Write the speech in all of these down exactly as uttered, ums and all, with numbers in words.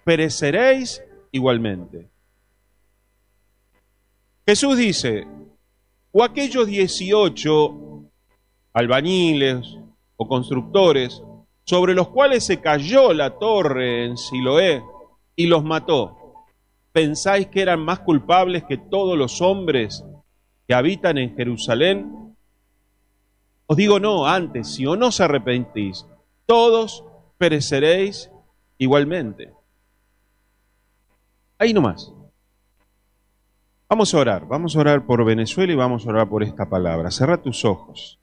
pereceréis igualmente. Jesús dice, o aquellos dieciocho albañiles o constructores sobre los cuales se cayó la torre en Siloé y los mató, ¿pensáis que eran más culpables que todos los hombres que habitan en Jerusalén? Os digo no, antes, si o no os arrepentís, todos pereceréis igualmente. Ahí nomás. Vamos a orar, vamos a orar por Venezuela y vamos a orar por esta palabra. Cerra tus ojos.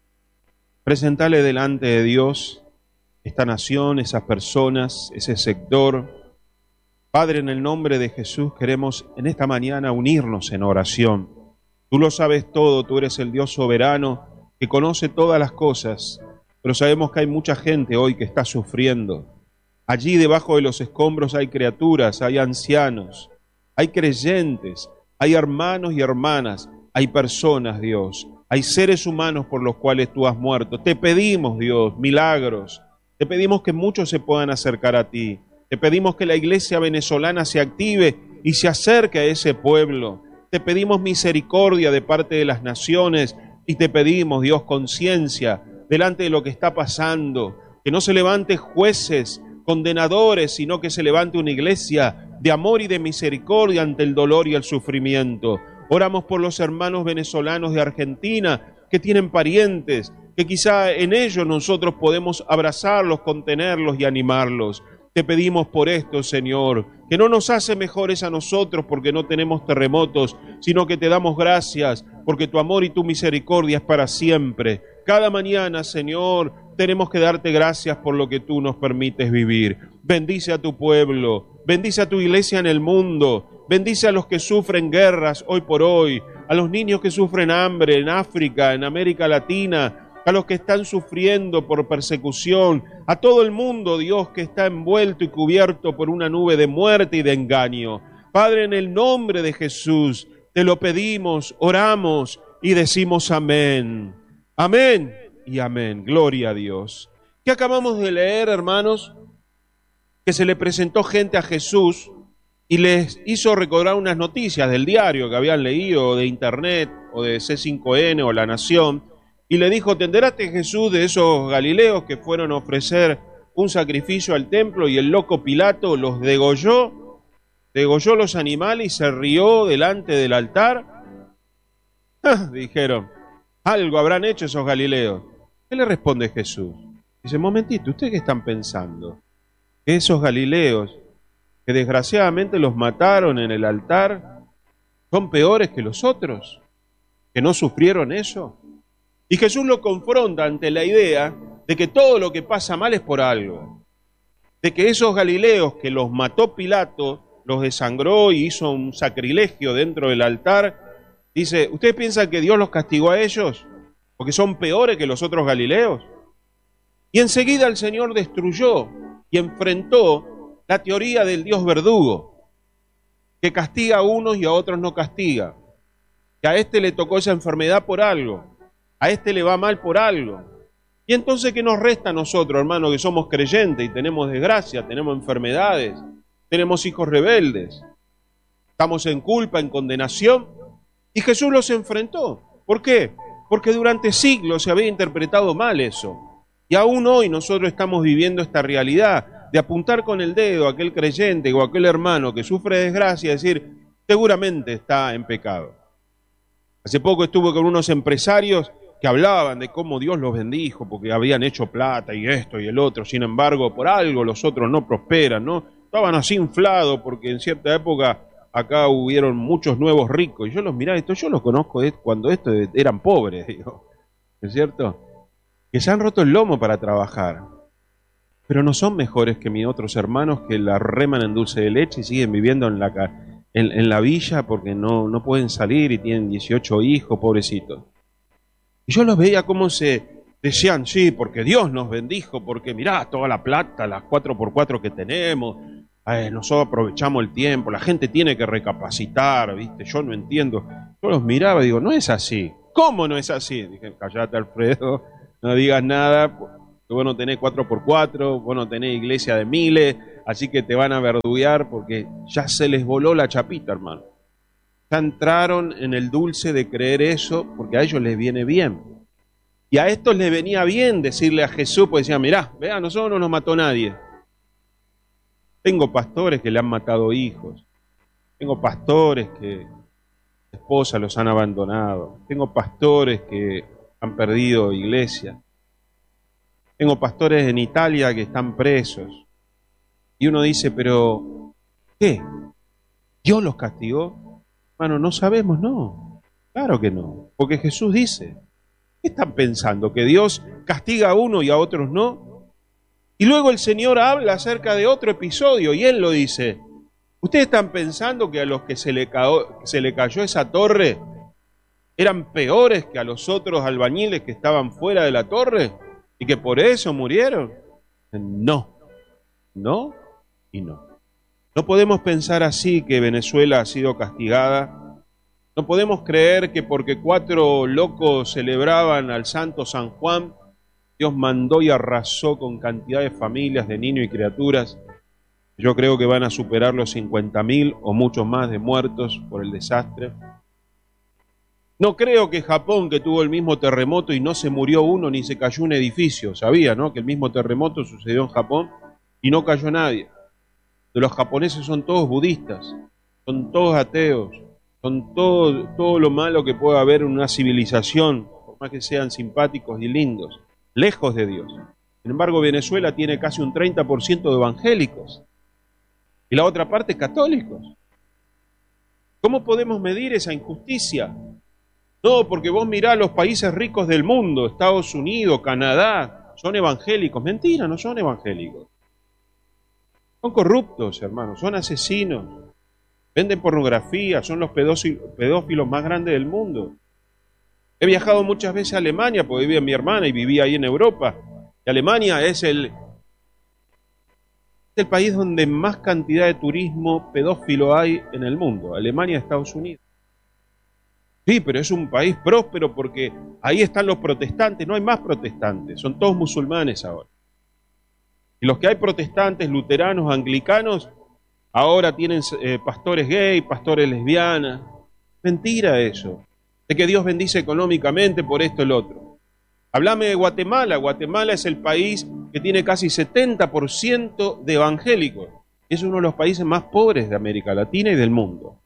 Presentale delante de Dios esta nación, esas personas, ese sector. Padre, en el nombre de Jesús queremos en esta mañana unirnos en oración. Tú lo sabes todo, tú eres el Dios soberano que conoce todas las cosas, pero sabemos que hay mucha gente hoy que está sufriendo. Allí debajo de los escombros hay criaturas, hay ancianos, hay creyentes, hay hermanos y hermanas, hay personas, Dios, hay seres humanos por los cuales tú has muerto. Te pedimos, Dios, milagros. Te pedimos que muchos se puedan acercar a ti. Te pedimos que la iglesia venezolana se active y se acerque a ese pueblo. Te pedimos misericordia de parte de las naciones y te pedimos, Dios, conciencia delante de lo que está pasando. Que no se levante jueces, condenadores, sino que se levante una iglesia de amor y de misericordia ante el dolor y el sufrimiento. Oramos por los hermanos venezolanos de Argentina que tienen parientes, que quizá en ellos nosotros podemos abrazarlos, contenerlos y animarlos. Te pedimos por esto, Señor, que no nos hace mejores a nosotros porque no tenemos terremotos, sino que te damos gracias porque tu amor y tu misericordia es para siempre. Cada mañana, Señor, tenemos que darte gracias por lo que tú nos permites vivir. Bendice a tu pueblo, bendice a tu iglesia en el mundo, bendice a los que sufren guerras hoy por hoy, a los niños que sufren hambre en África, en América Latina, a los que están sufriendo por persecución, a todo el mundo, Dios, que está envuelto y cubierto por una nube de muerte y de engaño. Padre, en el nombre de Jesús, te lo pedimos, oramos y decimos amén. Amén y amén. Gloria a Dios. ¿Qué acabamos de leer, hermanos? Que se le presentó gente a Jesús y les hizo recordar unas noticias del diario que habían leído, de internet, o de C cinco N o La Nación, y le dijo, ¿te enteraste, Jesús, de esos galileos que fueron a ofrecer un sacrificio al templo y el loco Pilato los degolló? Degolló los animales y se rió delante del altar. ¡Ah! Dijeron, algo habrán hecho esos galileos. ¿Qué le responde Jesús? Dice, momentito, ¿ustedes qué están pensando? Que esos galileos, que desgraciadamente los mataron en el altar, son peores que los otros, que no sufrieron eso. Y Jesús lo confronta ante la idea de que todo lo que pasa mal es por algo. De que esos galileos que los mató Pilato, los desangró y hizo un sacrilegio dentro del altar, dice, ¿ustedes piensan que Dios los castigó a ellos? ¿Porque son peores que los otros galileos? Y enseguida el Señor destruyó y enfrentó la teoría del Dios verdugo, que castiga a unos y a otros no castiga. Que a este le tocó esa enfermedad por algo. A este le va mal por algo. Y entonces, ¿qué nos resta a nosotros, hermanos, que somos creyentes y tenemos desgracia, tenemos enfermedades, tenemos hijos rebeldes? Estamos en culpa, en condenación. Y Jesús los enfrentó. ¿Por qué? Porque durante siglos se había interpretado mal eso. Y aún hoy nosotros estamos viviendo esta realidad de apuntar con el dedo a aquel creyente o a aquel hermano que sufre desgracia y decir, seguramente está en pecado. Hace poco estuve con unos empresarios que hablaban de cómo Dios los bendijo porque habían hecho plata y esto y el otro, sin embargo, por algo los otros no prosperan, ¿no? Estaban así inflados porque en cierta época acá hubieron muchos nuevos ricos, y yo los miraba, esto yo los conozco de cuando estos eran pobres, digo, ¿es cierto? Que se han roto el lomo para trabajar, pero no son mejores que mis otros hermanos que la reman en dulce de leche y siguen viviendo en la, en, en la villa porque no, no pueden salir y tienen dieciocho hijos, pobrecitos. Y yo los veía como se decían, sí, porque Dios nos bendijo, porque mirá, toda la plata, las cuatro por cuatro que tenemos, eh, nosotros aprovechamos el tiempo, la gente tiene que recapacitar, ¿viste? Yo no entiendo. Yo los miraba y digo, no es así. ¿Cómo no es así? Dije, callate, Alfredo, no digas nada, que vos no tenés cuatro por cuatro, vos no tenés iglesia de miles, así que te van a verduguear porque ya se les voló la chapita, hermano. Ya entraron en el dulce de creer eso porque a ellos les viene bien. Y a estos les venía bien decirle a Jesús, pues decían, mirá, vea, a nosotros no nos mató nadie. Tengo pastores que le han matado hijos. Tengo pastores que esposas los han abandonado. Tengo pastores que han perdido iglesia. Tengo pastores en Italia que están presos. Y uno dice, pero ¿qué? ¿Dios los castigó? Hermano, no sabemos, no. Claro que no. Porque Jesús dice, ¿qué están pensando? ¿Que Dios castiga a uno y a otros no? Y luego el Señor habla acerca de otro episodio y Él lo dice. ¿Ustedes están pensando que a los que se le, cayó, se le cayó esa torre eran peores que a los otros albañiles que estaban fuera de la torre y que por eso murieron? No, no y no. No podemos pensar así que Venezuela ha sido castigada. No podemos creer que porque cuatro locos celebraban al santo San Juan, Dios mandó y arrasó con cantidad de familias, de niños y criaturas. Yo creo que van a superar los cincuenta mil o muchos más de muertos por el desastre. No creo que Japón, que tuvo el mismo terremoto y no se murió uno ni se cayó un edificio, sabía, ¿no?, que el mismo terremoto sucedió en Japón y no cayó nadie. Los japoneses son todos budistas, son todos ateos, son todo, todo lo malo que pueda haber en una civilización, por más que sean simpáticos y lindos, lejos de Dios. Sin embargo, Venezuela tiene casi un treinta por ciento de evangélicos y la otra parte católicos. ¿Cómo podemos medir esa injusticia? No, porque vos mirá los países ricos del mundo, Estados Unidos, Canadá, son evangélicos. Mentira, no son evangélicos. Son corruptos, hermanos, son asesinos, venden pornografía, son los pedófilos más grandes del mundo. He viajado muchas veces a Alemania, porque vivía mi hermana y vivía ahí en Europa. Y Alemania es el, el país donde más cantidad de turismo pedófilo hay en el mundo. Alemania, Estados Unidos. Sí, pero es un país próspero porque ahí están los protestantes, no hay más protestantes, son todos musulmanes ahora. Y los que hay protestantes, luteranos, anglicanos, ahora tienen eh, pastores gay, pastores lesbianas. Mentira eso. De que Dios bendice económicamente por esto y el otro. Hablame de Guatemala. Guatemala es el país que tiene casi setenta por ciento de evangélicos. Es uno de los países más pobres de América Latina y del mundo.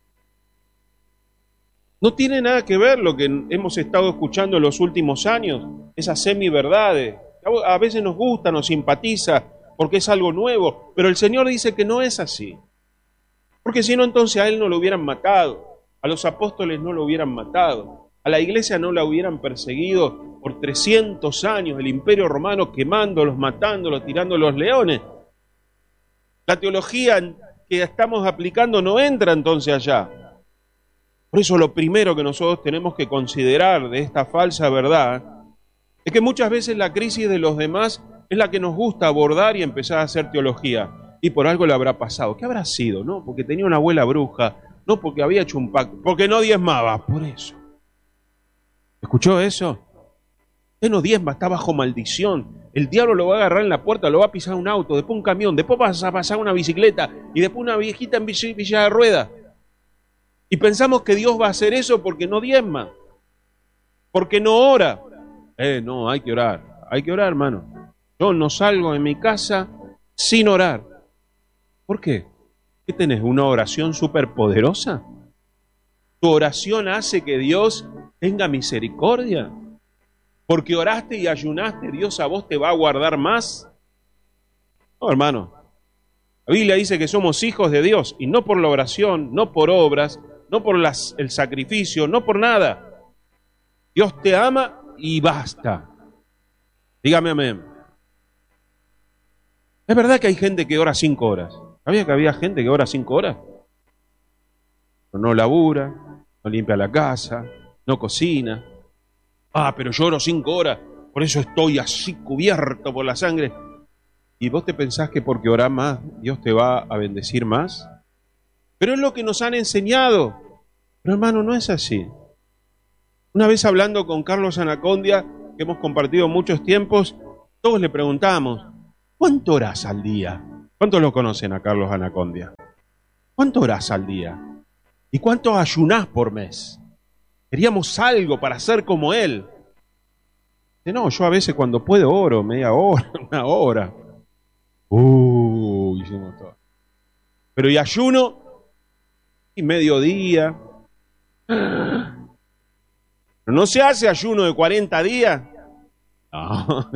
No tiene nada que ver lo que hemos estado escuchando en los últimos años, esas semiverdades. A veces nos gusta, nos simpatiza, porque es algo nuevo, pero el Señor dice que no es así. Porque si no, entonces a Él no lo hubieran matado, a los apóstoles no lo hubieran matado, a la iglesia no la hubieran perseguido por trescientos años, el imperio romano quemándolos, matándolos, tirando los leones. La teología que estamos aplicando no entra entonces allá. Por eso lo primero que nosotros tenemos que considerar de esta falsa verdad es que muchas veces la crisis de los demás es la que nos gusta abordar y empezar a hacer teología. Y por algo le habrá pasado. ¿Qué habrá sido? No, porque tenía una abuela bruja, no porque había hecho un pacto, porque no diezmaba, por eso. ¿Escuchó eso? Usted no diezma, está bajo maldición. El diablo lo va a agarrar en la puerta, lo va a pisar un auto, después un camión, después vas a pasar una bicicleta y después una viejita en silla de ruedas. Y pensamos que Dios va a hacer eso porque no diezma, porque no ora. Eh, no, hay que orar, hay que orar, hermano. Yo no salgo de mi casa sin orar. ¿Por qué? ¿Qué tenés? ¿Una oración superpoderosa? ¿Tu oración hace que Dios tenga misericordia? Porque oraste y ayunaste, ¿Dios a vos te va a guardar más? No, hermano. La Biblia dice que somos hijos de Dios, y no por la oración, no por obras, no por las, el sacrificio, no por nada. Dios te ama y basta. Dígame amén. Es verdad que hay gente que ora cinco horas. ¿Sabía que había gente que ora cinco horas? No labura, no limpia la casa, no cocina. Ah, pero yo oro cinco horas, por eso estoy así cubierto por la sangre. ¿Y vos te pensás que porque orás más, Dios te va a bendecir más? Pero es lo que nos han enseñado. Pero hermano, no es así. Una vez hablando con Carlos Anacondia, que hemos compartido muchos tiempos, todos le preguntamos, ¿cuánto orás al día? ¿Cuántos lo conocen a Carlos Anacondia? ¿Cuánto orás al día? ¿Y cuánto ayunás por mes? Queríamos algo para ser como él. No, yo a veces cuando puedo oro, media hora, una hora. Uh, hicimos todo. Pero y ayuno, y mediodía. Pero no se hace ayuno de cuarenta días. No.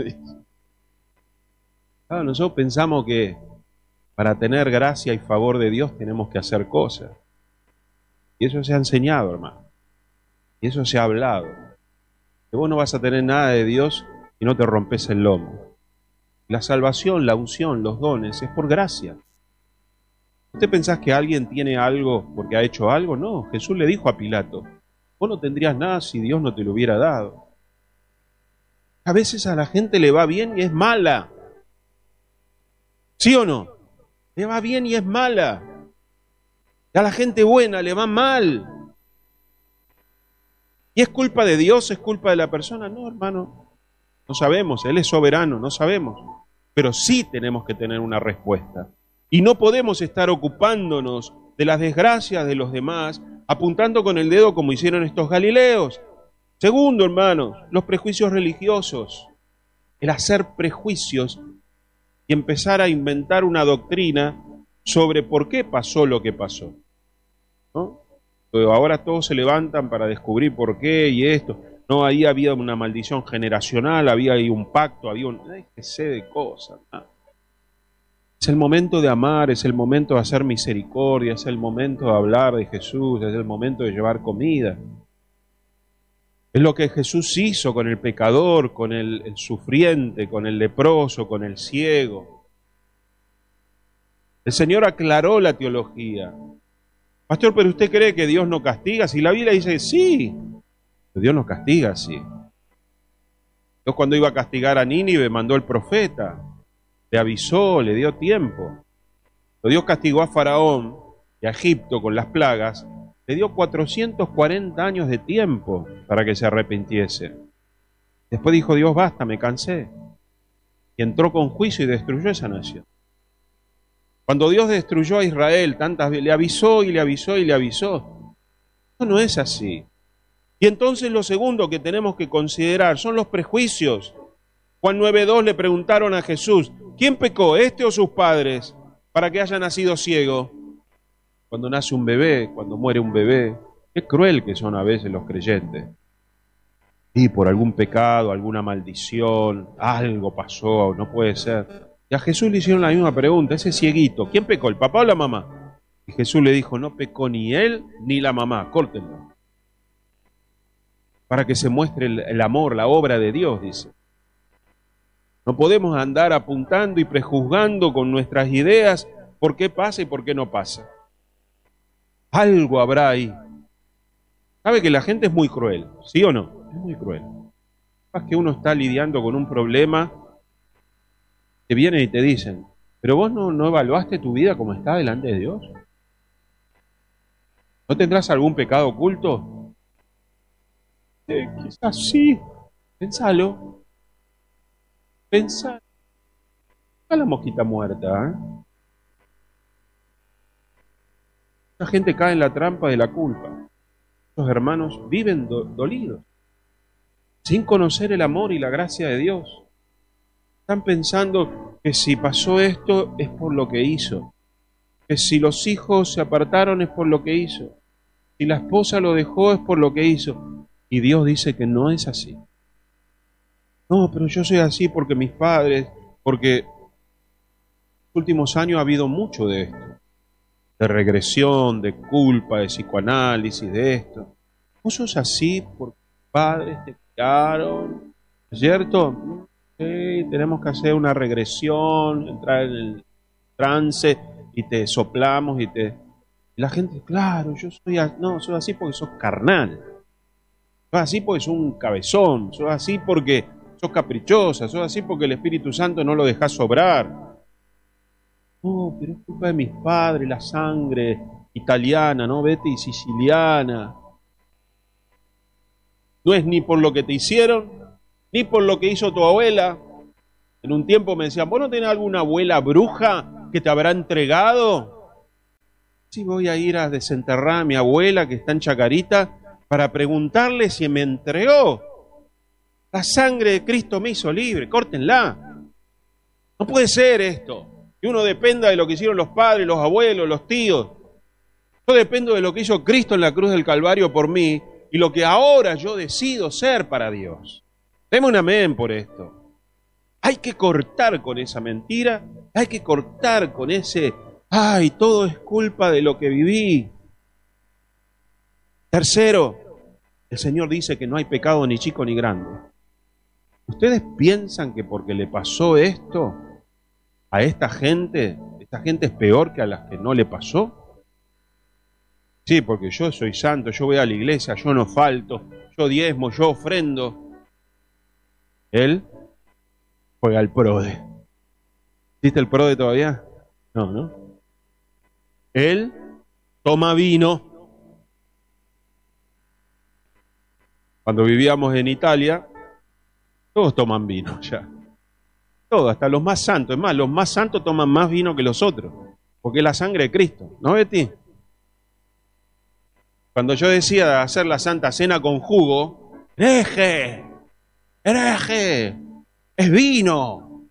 Claro, nosotros pensamos que para tener gracia y favor de Dios tenemos que hacer cosas. Y eso se ha enseñado, hermano. Y eso se ha hablado. Que vos no vas a tener nada de Dios y no te rompes el lomo. La salvación, la unción, los dones, es por gracia. ¿Usted pensás que alguien tiene algo porque ha hecho algo? No, Jesús le dijo a Pilato, vos no tendrías nada si Dios no te lo hubiera dado. A veces a la gente le va bien y es mala. ¿Sí o no? Le va bien y es mala. Y a la gente buena le va mal. ¿Y es culpa de Dios? ¿Es culpa de la persona? No, hermano. No sabemos. Él es soberano, no sabemos. Pero sí tenemos que tener una respuesta. Y no podemos estar ocupándonos de las desgracias de los demás, apuntando con el dedo como hicieron estos galileos. Segundo, hermanos, los prejuicios religiosos. El hacer prejuicios y empezar a inventar una doctrina sobre por qué pasó lo que pasó, ¿no? Pero ahora todos se levantan para descubrir por qué y esto. No, ahí había una maldición generacional, había ahí un pacto, había un... Ay, que sé de cosas. ¿No? Es el momento de amar, es el momento de hacer misericordia, es el momento de hablar de Jesús, es el momento de llevar comida. Es lo que Jesús hizo con el pecador, con el, el sufriente, con el leproso, con el ciego. El Señor aclaró la teología. Pastor, ¿pero usted cree que Dios no castiga? Si la Biblia dice sí, Dios no castiga, sí. Dios cuando iba a castigar a Nínive mandó el profeta, le avisó, le dio tiempo. Cuando Dios castigó a Faraón y a Egipto con las plagas, le dio cuatrocientos cuarenta años de tiempo para que se arrepintiese. Después dijo Dios, basta, me cansé. Y entró con juicio y destruyó esa nación. Cuando Dios destruyó a Israel, tantas veces le avisó y le avisó y le avisó. Eso no es así. Y entonces lo segundo que tenemos que considerar son los prejuicios. Juan nueve dos le preguntaron a Jesús, ¿quién pecó, este o sus padres, para que haya nacido ciego? Cuando nace un bebé, cuando muere un bebé, qué cruel que son a veces los creyentes. Y por algún pecado, alguna maldición, algo pasó, no puede ser. Y a Jesús le hicieron la misma pregunta, ese cieguito, ¿quién pecó, el papá o la mamá? Y Jesús le dijo, no pecó ni él ni la mamá, córtenlo. Para que se muestre el, el amor, la obra de Dios, dice. No podemos andar apuntando y prejuzgando con nuestras ideas por qué pasa y por qué no pasa. Algo habrá ahí. ¿Sabe que la gente es muy cruel? ¿Sí o no? Es muy cruel. Es que uno está lidiando con un problema, te vienen y te dicen, pero vos no, no evaluaste tu vida como está delante de Dios. ¿No tendrás algún pecado oculto? Eh, quizás sí. Pensalo. Pensalo. Está la mosquita muerta, ¿eh? La gente cae en la trampa de la culpa. Los hermanos viven do- dolidos, sin conocer el amor y la gracia de Dios. Están pensando que si pasó esto es por lo que hizo, que si los hijos se apartaron es por lo que hizo, si la esposa lo dejó es por lo que hizo. Y Dios dice que no es así. No, pero yo soy así porque mis padres, porque en los últimos años ha habido mucho de esto. De regresión, de culpa, de psicoanálisis, de esto. ¿Vos sos así porque tus padres te criaron? ¿Es cierto? Sí, tenemos que hacer una regresión, entrar en el trance y te soplamos y te... Y la gente, claro, yo soy así, no, soy así porque sos carnal. Sos así porque sos un cabezón, sos así porque sos caprichosa, sos así porque el Espíritu Santo no lo dejás sobrar. No, pero es culpa de mis padres, la sangre italiana, ¿no? Vete y siciliana. No es ni por lo que te hicieron, ni por lo que hizo tu abuela. En un tiempo me decían, ¿vos no tenés alguna abuela bruja que te habrá entregado? Si voy a ir a desenterrar a mi abuela que está en Chacarita para preguntarle si me entregó. La sangre de Cristo me hizo libre, córtenla. No puede ser esto, que uno dependa de lo que hicieron los padres, los abuelos, los tíos. Yo dependo de lo que hizo Cristo en la cruz del Calvario por mí y lo que ahora yo decido ser para Dios. Deme un amén por esto. Hay que cortar con esa mentira, hay que cortar con ese, ay, todo es culpa de lo que viví. Tercero, el Señor dice que no hay pecado ni chico ni grande. ¿Ustedes piensan que porque le pasó esto a esta gente, esta gente es peor que a las que no le pasó? Sí, porque yo soy santo, yo voy a la iglesia, yo no falto, yo diezmo, yo ofrendo. Él juega al PRODE. ¿Existe el PRODE todavía? No, ¿no? Él toma vino. Cuando vivíamos en Italia, todos toman vino ya. Todos, hasta los más santos. Es más, los más santos toman más vino que los otros, porque es la sangre de Cristo. ¿No, Betty? Cuando yo decía hacer la Santa Cena con jugo, ¡hereje! ¡Hereje! ¡Es vino!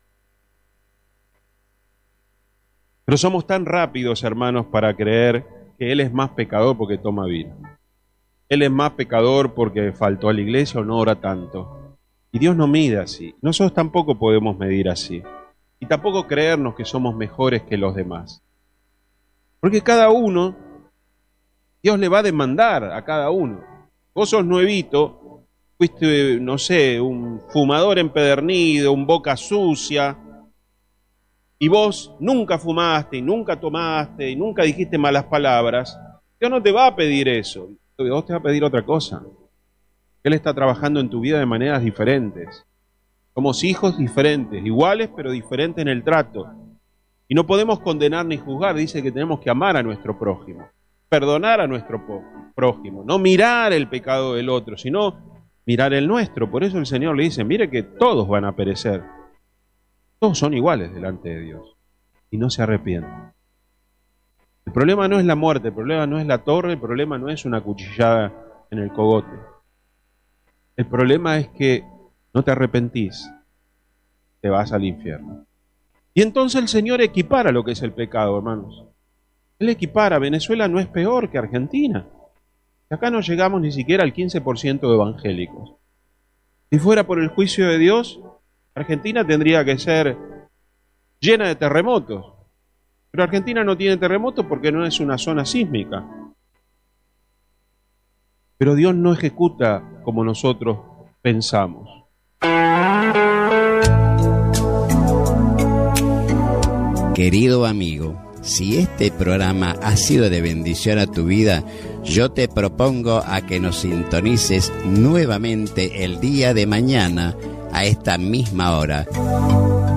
Pero somos tan rápidos, hermanos, para creer que Él es más pecador porque toma vino. Él es más pecador porque faltó a la iglesia o no ora tanto. Y Dios no mide así. Nosotros tampoco podemos medir así. Y tampoco creernos que somos mejores que los demás. Porque cada uno, Dios le va a demandar a cada uno. Vos sos nuevito, fuiste, no sé, un fumador empedernido, un boca sucia, y vos nunca fumaste, y nunca tomaste, y nunca dijiste malas palabras. Dios no te va a pedir eso. Dios te va a pedir otra cosa. Él está trabajando en tu vida de maneras diferentes. Somos hijos diferentes, iguales pero diferentes en el trato. Y no podemos condenar ni juzgar. Dice que tenemos que amar a nuestro prójimo, perdonar a nuestro prójimo, no mirar el pecado del otro, sino mirar el nuestro. Por eso el Señor le dice, mire que todos van a perecer. Todos son iguales delante de Dios. Y no se arrepienten. El problema no es la muerte, el problema no es la torre, el problema no es una cuchillada en el cogote. El problema es que no te arrepentís, te vas al infierno. Y entonces el Señor equipara lo que es el pecado, hermanos. Él equipara, Venezuela no es peor que Argentina. Acá no llegamos ni siquiera al quince por ciento de evangélicos. Si fuera por el juicio de Dios, Argentina tendría que ser llena de terremotos. Pero Argentina no tiene terremotos porque no es una zona sísmica. Pero Dios no ejecuta como nosotros pensamos. Querido amigo, si este programa ha sido de bendición a tu vida, yo te propongo a que nos sintonices nuevamente el día de mañana a esta misma hora.